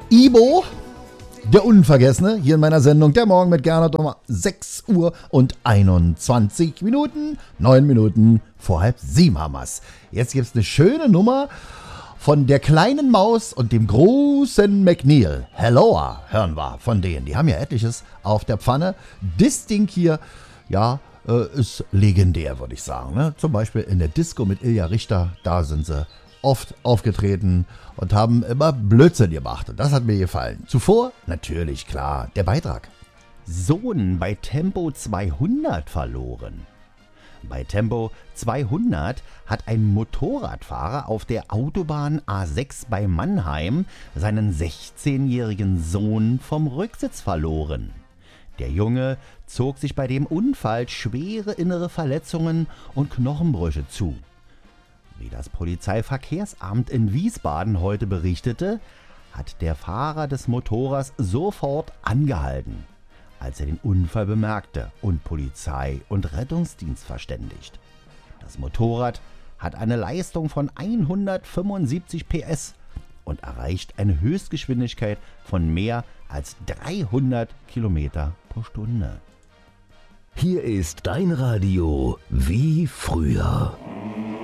Ibo, der Unvergessene, hier in meiner Sendung Der Morgen mit Gernot um 6 Uhr und 21 Minuten, 9 Minuten vor halb 7 haben wir's. Jetzt gibt's eine schöne Nummer von der kleinen Maus und dem großen McNeil. Helloa hören wir von denen. Die haben ja etliches auf der Pfanne. Das Ding hier, ja, ist legendär, würde ich sagen. Ne? Zum Beispiel in der Disco mit Ilja Richter, da sind sie oft aufgetreten und haben immer Blödsinn gemacht. Und das hat mir gefallen. Zuvor, natürlich, klar, der Beitrag. Sohn bei Tempo 200 verloren. Bei Tempo 200 hat ein Motorradfahrer auf der Autobahn A6 bei Mannheim seinen 16-jährigen Sohn vom Rücksitz verloren. Der Junge zog sich bei dem Unfall schwere innere Verletzungen und Knochenbrüche zu. Wie das Polizeiverkehrsamt in Wiesbaden heute berichtete, hat der Fahrer des Motorrads sofort angehalten, als er den Unfall bemerkte und Polizei und Rettungsdienst verständigt. Das Motorrad hat eine Leistung von 175 PS und erreicht eine Höchstgeschwindigkeit von mehr als 300 Kilometer pro Stunde. Hier ist dein Radio wie früher.